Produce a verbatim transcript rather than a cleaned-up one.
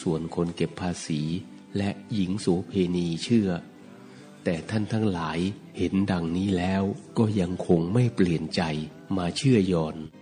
ส่วนคนเก็บภาษีและหญิงโสเภณีเชื่อแต่ท่านทั้งหลายเห็นดังนี้แล้วก็ยังคงไม่เปลี่ยนใจมาเชื่อยอน